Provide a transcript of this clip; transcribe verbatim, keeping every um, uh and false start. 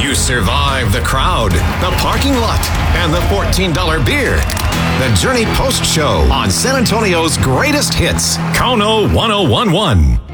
You survive the crowd, the parking lot, and the fourteen dollar beer. The Journey Post Show on San Antonio's greatest hits. Kono ten eleven.